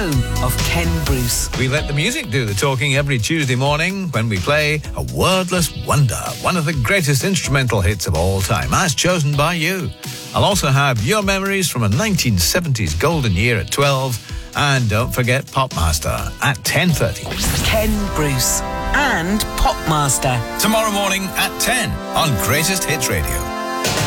home of Ken Bruce. We let the music do the talking every Tuesday morning when we play A Wordless Wonder, one of the greatest instrumental hits of all time, as chosen by you. I'll also have your memories from a 1970s golden year at 12, and don't forget Popmaster at 10:30. Ken Bruce and Popmaster. Tomorrow morning at 10 on Greatest Hits Radio.